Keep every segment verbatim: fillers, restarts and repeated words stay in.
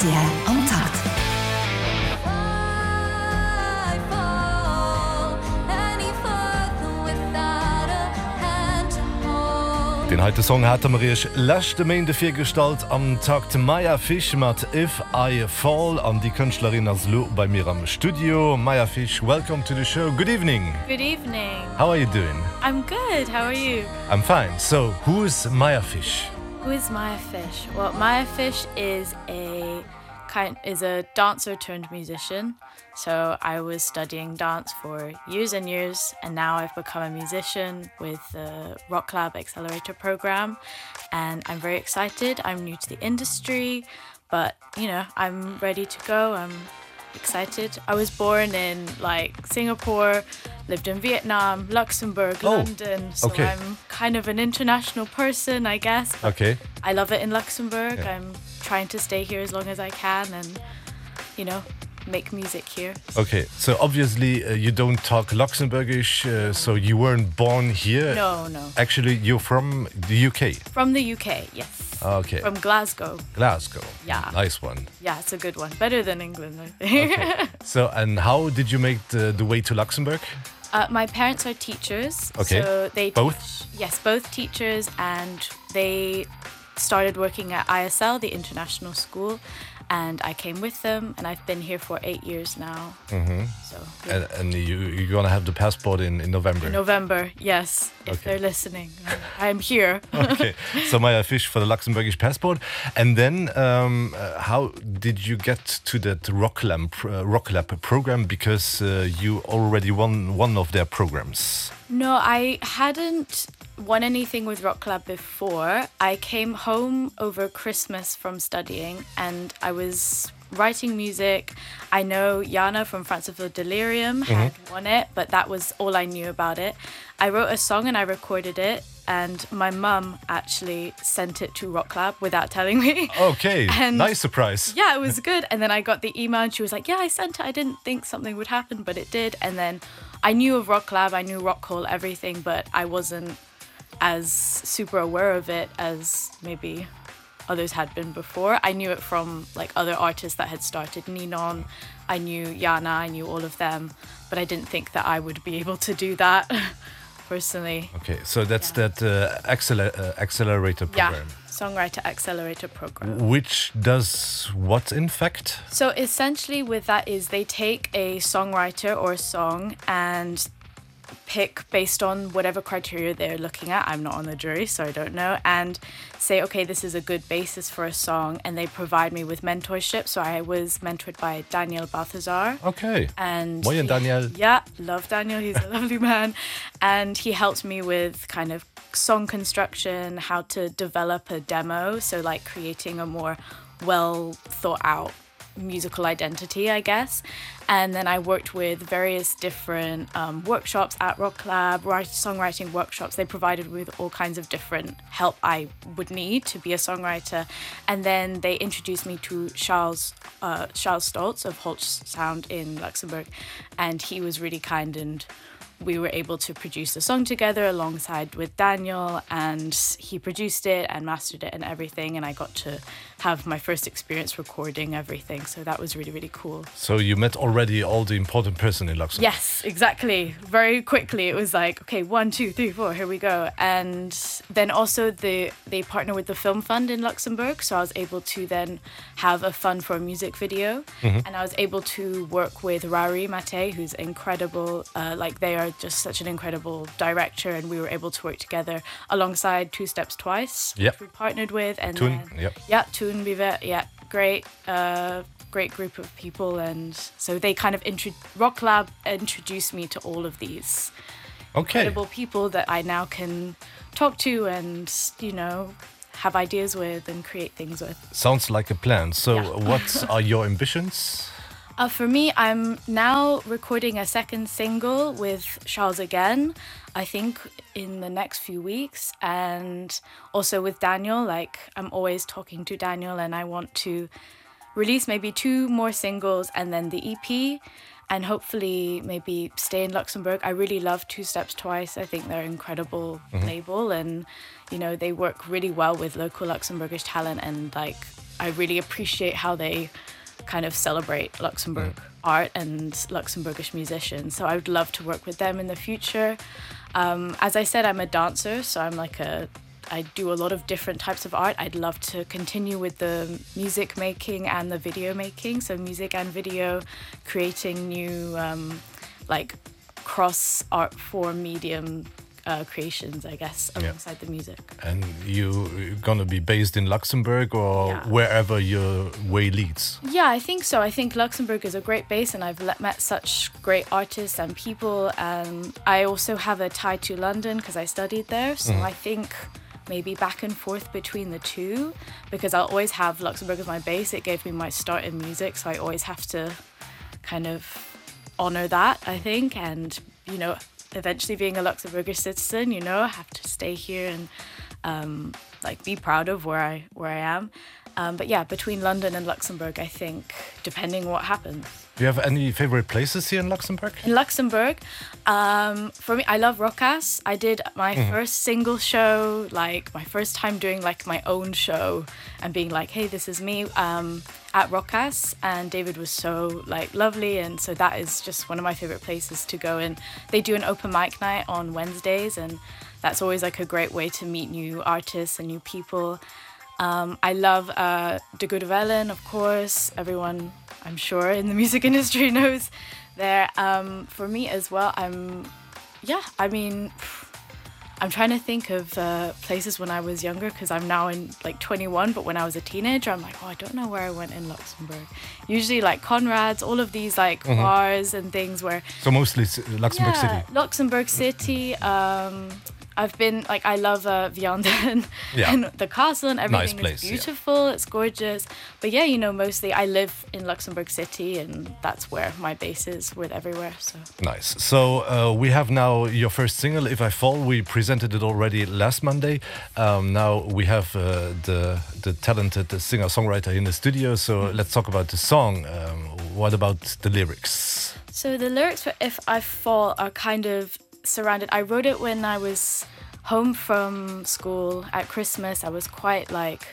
R T L am Takt. Den heute Song hat Marisch letzte Mende vier Gestalt am Takt Maya Fish mat If I Fall an die Künstlerin als Lo bei mir am Studio. Maya Fish, welcome to the show. Good evening. Good evening. How are you doing? I'm good. How are you? I'm fine. So, who is Maya Fish? Who is Maya Fish? Well, Maya Fish is a kind is a dancer turned musician. So I was studying dance for years and years, and now I've become a musician with the Rock Lab Accelerator program, and I'm very excited. I'm new to the industry, but you know, I'm ready to go. I'm excited. I was born in like Singapore, lived in Vietnam, Luxembourg, oh, London, so okay. I'm kind of an international person, I guess. Okay. I love it in Luxembourg. Yeah. I'm trying to stay here as long as I can and, you know, make music here. Okay, so obviously uh, you don't talk Luxembourgish, uh, so you weren't born here? No, no. Actually, you're from the U K? From the U K, yes. Okay. From Glasgow. Glasgow. Yeah. Nice one. Yeah, it's a good one. Better than England, I think. Okay. So, and how did you make the, the way to Luxembourg? Uh, my parents are teachers. Okay. So they both? Teach, yes, both teachers, and they started working at I S L, the international school, and I came with them, and I've been here for eight years now. Mm-hmm. So yeah. And, and you, you're gonna have the passport in, in November? In November, yes, if okay. they're listening. I'm here. Okay, so Maya Fish for the Luxembourgish passport. And then um, uh, how did you get to that Rock Lab, uh, Rock Lab program? Because uh, you already won one of their programs. No, I hadn't won anything with Rock Lab before. I came home over Christmas from studying, and I was writing music. I know Jana from Franceville Delirium had mm-hmm. won it, but that was all I knew about it. I wrote a song and I recorded it, and my mum actually sent it to Rock Lab without telling me. Okay, and nice surprise. Yeah, it was good. And then I got the email and she was like, yeah, I sent it. I didn't think something would happen, but it did. And then I knew of Rock Lab, I knew Rock Hall, everything, but I wasn't as super aware of it as maybe others had been before. I knew it from like other artists that had started. Ninon, I knew Jana, I knew all of them, but I didn't think that I would be able to do that personally. Okay, so that's yeah. that uh, acceler- uh, accelerator program. Yeah, Songwriter Accelerator program. Which does what in fact? So essentially with that is they take a songwriter or a song and pick based on whatever criteria they're looking at. I'm not on the jury, so I don't know. And say, okay, this is a good basis for a song. And they provide me with mentorship. So I was mentored by Daniel Balthazar. Okay. And Moin, he, Daniel. Yeah, love Daniel. He's a lovely man. And he helped me with kind of song construction, how to develop a demo. So like creating a more well thought out musical identity, I guess. And then I worked with various different um, workshops at Rock Lab, write, songwriting workshops. They provided me with all kinds of different help I would need to be a songwriter. And then they introduced me to Charles uh, Charles Stoltz of Holz Sound in Luxembourg. And he was really kind, and we were able to produce a song together alongside with Daniel, and he produced it and mastered it and everything, and I got to have my first experience recording everything, so that was really, really cool. So you met already all the important person in Luxembourg? Yes, exactly. Very quickly, it was like, okay, one, two, three, four, here we go. And then also the they partner with the Film Fund in Luxembourg, so I was able to then have a fund for a music video, mm-hmm. and I was able to work with Rari Mate, who's incredible. Uh, like they are just such an incredible director, and we were able to work together alongside Two Steps Twice, yep. which we partnered with, and Toon, then yep. yeah, Toon Bivet, yeah, great, uh, great group of people, and so they kind of intro- Rock Lab introduced me to all of these okay. incredible people that I now can talk to and you know have ideas with and create things with. Sounds like a plan. So, yeah. What are your ambitions? Uh, for me, I'm now recording a second single with Charles again, I think in the next few weeks, and also with Daniel. Like, I'm always talking to Daniel, and I want to release maybe two more singles and then the E P, and hopefully maybe stay in Luxembourg. I really love Two Steps Twice. I think they're an incredible mm-hmm. label, and you know, they work really well with local Luxembourgish talent, and like I really appreciate how they kind of celebrate Luxembourg mm. art and Luxembourgish musicians. So I would love to work with them in the future. Um, as I said, I'm a dancer, so I'm like a, I do a lot of different types of art. I'd love to continue with the music making and the video making. So music and video, creating new um, like cross art form medium Uh, creations, I guess, alongside yeah. the music. And you're gonna be based in Luxembourg or yeah. wherever your way leads? Yeah, I think so. I think Luxembourg is a great base, and I've le- met such great artists and people. And I also have a tie to London because I studied there. So mm. I think maybe back and forth between the two, because I'll always have Luxembourg as my base. It gave me my start in music, so I always have to kind of honor that, I think. And, you know, eventually being a Luxembourgish citizen, you know, I have to stay here and um, like be proud of where I where I am. Um, but yeah, between London and Luxembourg, I think, depending what happens. Do you have any favorite places here in Luxembourg? In Luxembourg, um, for me, I love Rocas. I did my mm-hmm. first single show, like my first time doing like my own show and being like, hey, this is me, um, at Rocas. And David was so like lovely. And so that is just one of my favorite places to go. And they do an open mic night on Wednesdays. And that's always like a great way to meet new artists and new people. Um, I love uh, De Goede Wellen, of course. Everyone, I'm sure, in the music industry knows there. Um, for me as well, I'm, yeah, I mean, I'm trying to think of uh, places when I was younger, because I'm now in like twenty-one, but when I was a teenager, I'm like, oh, I don't know where I went in Luxembourg. Usually like Conrad's, all of these like mm-hmm. bars and things where... So mostly Luxembourg yeah, City. Luxembourg City. Um, I've been, like, I love uh, Vianden yeah. and the castle and everything. Nice place, is beautiful, yeah. It's gorgeous. But yeah, you know, mostly I live in Luxembourg City, and that's where my base is with everywhere, so. Nice. So uh, we have now your first single, If I Fall. We presented it already last Monday. Um, now we have uh, the, the talented singer-songwriter in the studio, so mm-hmm. let's talk about the song. Um, what about the lyrics? So the lyrics for If I Fall are kind of surrounded. I wrote it when I was home from school at Christmas. I was quite like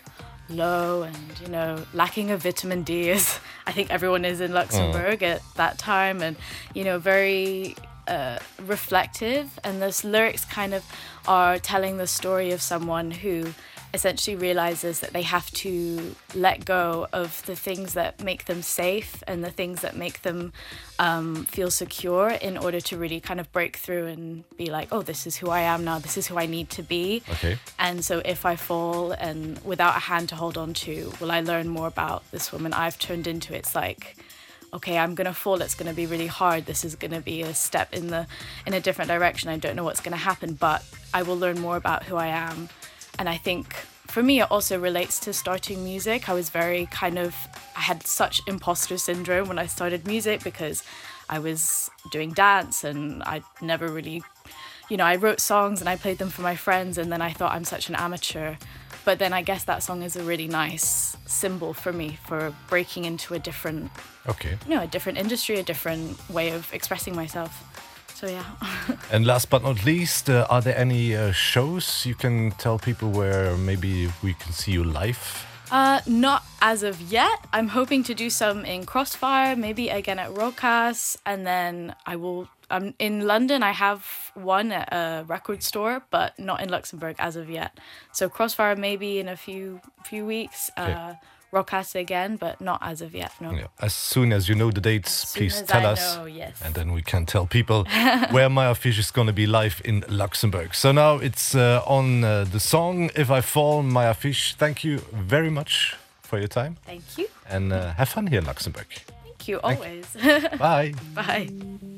low and, you know, lacking of vitamin D, as I think everyone is in Luxembourg mm. at that time, and, you know, very uh, reflective. And those lyrics kind of are telling the story of someone who essentially realizes that they have to let go of the things that make them safe and the things that make them um, feel secure in order to really kind of break through and be like, oh, this is who I am now, this is who I need to be. Okay. And so if I fall and without a hand to hold on to, will I learn more about this woman I've turned into? It's like, okay, I'm gonna fall, it's gonna be really hard, this is gonna be a step in the in a different direction, I don't know what's gonna happen, but I will learn more about who I am. And I think for me, it also relates to starting music. I was very kind of, I had such imposter syndrome when I started music, because I was doing dance and I never really, you know, I wrote songs and I played them for my friends, and then I thought I'm such an amateur. But then I guess that song is a really nice symbol for me for breaking into a different, okay, you know, a different industry, a different way of expressing myself. So yeah. And last but not least, uh, are there any uh, shows you can tell people where maybe we can see you live? Uh, not as of yet. I'm hoping to do some in Crossfire, maybe again at Rocas, and then I will. I'm in London. I have one at a record store, but not in Luxembourg as of yet. So Crossfire maybe in a few few weeks. Okay. Uh, Rocas again, but not as of yet, no. Yeah. As soon as you know the dates, please tell I us. Know, yes. And then we can tell people where Maya Fish is going to be live in Luxembourg. So now it's uh, on uh, the song If I Fall, Maya Fish. Thank you very much for your time. Thank you. And uh, have fun here in Luxembourg. Thank you, always. Thank you. Bye. Bye.